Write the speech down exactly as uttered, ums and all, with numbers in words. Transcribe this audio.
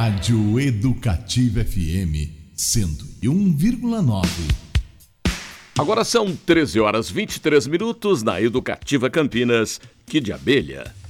Rádio Educativa F M cento e um vírgula nove. Agora são treze horas e vinte e três minutos na Educativa Campinas, que de abelha.